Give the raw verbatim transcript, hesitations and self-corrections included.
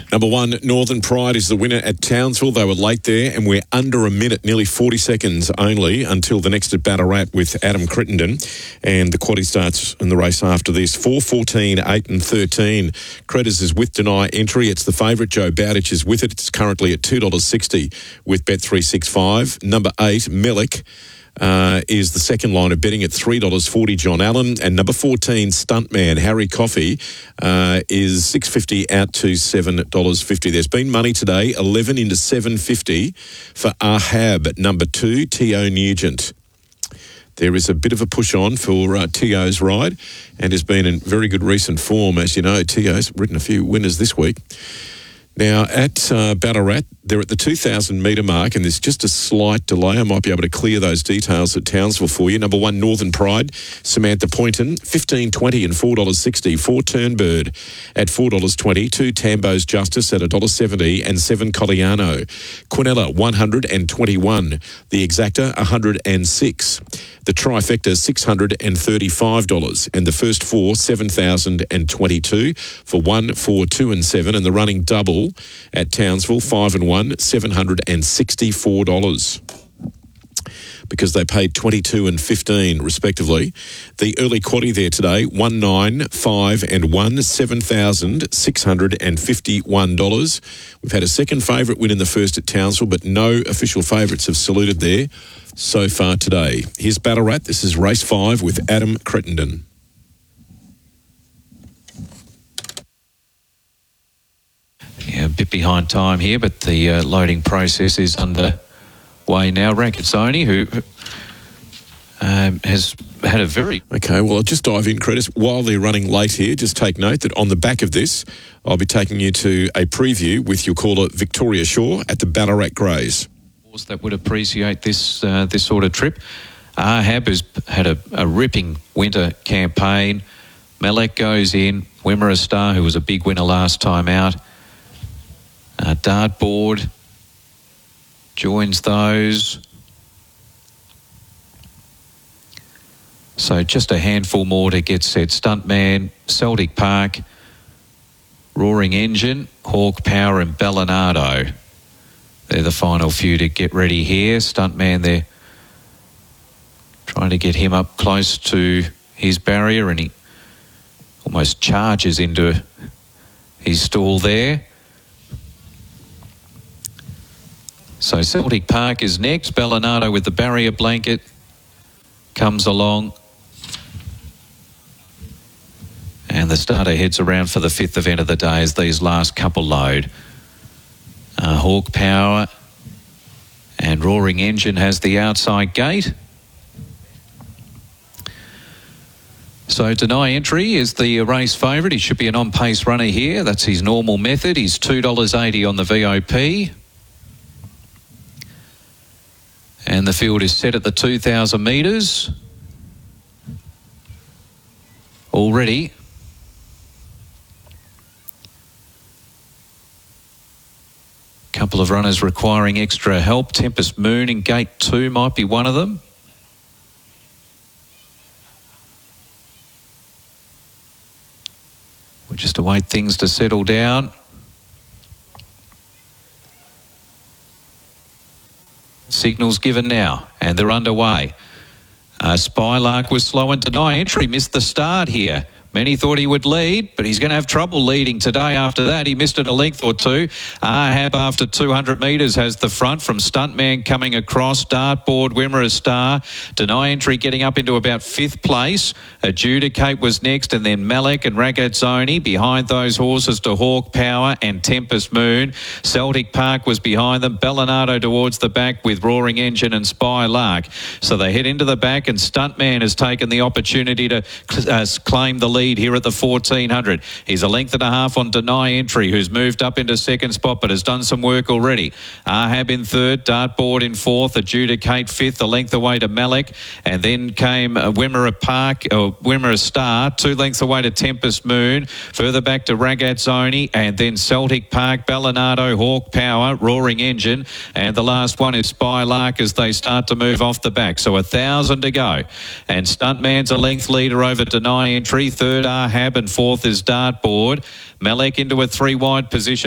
Number one, Northern Pride is the winner at Townsville. They were late there, and we're under a minute, nearly forty seconds only until the next at Ballarat with Adam Crittenden. And the quaddie starts in the race after this. four, fourteen, eight and thirteen. Creditors is with Deny Entry. It's the favourite. Joe Bowditch is with it. It's currently at two dollars sixty with Bet three sixty-five. Number eight, Melik. Uh, is the second line of betting at three dollars forty, John Allen. And number fourteen, Stuntman, Harry Coffey, uh, is six fifty out to seven dollars fifty. There's been money today, eleven into seven fifty for Ahab at number two, T O Nugent. There is a bit of a push on for uh, T O's ride and has been in very good recent form. As you know, T O's written a few winners this week. Now, at uh, Ballarat, they're at the two thousand metre mark, and there's just a slight delay. I might be able to clear those details at Townsville for you. Number one, Northern Pride, Samantha Poynton, fifteen twenty and four dollars sixty. Four, Turnbird at four dollars twenty. Two, Tambo's Justice at one dollar seventy. And seven, Colliano. Quinella, one hundred twenty-one. The Exacta, one hundred six. The Trifecta, six hundred thirty-five dollars. And the first four, seven thousand twenty-two for one, four, two and seven. And the running double at Townsville, five and one, seven hundred sixty-four dollars. Because they paid twenty-two and fifteen respectively. The early quaddie there today, one, nine, five and one, seven thousand six hundred fifty-one dollars. We've had a second favourite win in the first at Townsville, but no official favourites have saluted there so far today. Here's Ballarat. This is race five with Adam Crittenden. Yeah, a bit behind time here, but the uh, loading process is underway now. Racketzoni, who um, has had a very... Okay, well, I'll just dive in, Credits. While they're running late here, just take note that on the back of this, I'll be taking you to a preview with your caller, Victoria Shaw, at the Ballarat Greys. That would appreciate this uh, this sort of trip. Ahab has had a, a ripping winter campaign. Melik goes in. Wimmera Star, who was a big winner last time out. Uh, Dartboard joins those. So just a handful more to get set. Stuntman, Celtic Park, Roaring Engine, Hawk Power and Bellinardo. They're the final few to get ready here. Stuntman there trying to get him up close to his barrier, and he almost charges into his stall there. So Celtic Park is next. Bellinardo with the barrier blanket comes along. And the starter heads around for the fifth event of the day as these last couple load. Uh, Hawk Power and Roaring Engine has the outside gate. So Deny Entry is the race favourite. He should be an on-pace runner here. That's his normal method. He's two dollars eighty on the V O P. And the field is set at the two thousand metres. Already. Couple of runners requiring extra help. Tempest Moon in gate two might be one of them. We just await things to settle down. Signals given now, and they're underway. Uh, Spylark was slow and Deny Entry missed the start here. Many thought he would lead, but he's going to have trouble leading today after that. He missed it a length or two. Ahab after two hundred metres has the front from Stuntman coming across. Dartboard, Wimmera Star. Deny Entry getting up into about fifth place. Adjudicate was next, and then Melik and Ragazzoni. Behind those horses to Hawk Power and Tempest Moon. Celtic Park was behind them. Bellinardo towards the back with Roaring Engine and Spylark. So they head into the back, and Stuntman has taken the opportunity to uh, claim the lead here at the fourteen hundred. He's a length and a half on Deny Entry, who's moved up into second spot but has done some work already. Ahab in third, Dartboard in fourth, Adjudicate fifth, a length away to Melik, and then came uh, Wimmera Park, uh, Wimmera Star, two lengths away to Tempest Moon, further back to Ragazzoni, and then Celtic Park, Bellinardo, Hawk Power, Roaring Engine, and the last one is Spylark as they start to move off the back. So a thousand to go, and Stuntman's a length leader over Deny Entry. Third, Ahab, and fourth is Dartboard. Melik into a three wide position.